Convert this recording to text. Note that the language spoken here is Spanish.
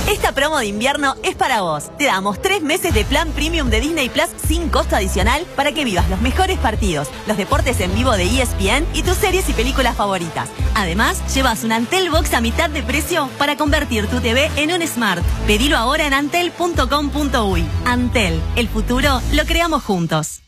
Esta promo de invierno es para vos. Te damos 3 meses de plan premium de Disney Plus sin costo adicional para que vivas los mejores partidos, los deportes en vivo de ESPN y tus series y películas favoritas. Además, llevas un Antel Box a mitad de precio para convertir tu TV en un Smart. Pedilo ahora en antel.com.uy. Antel, el futuro lo creamos juntos.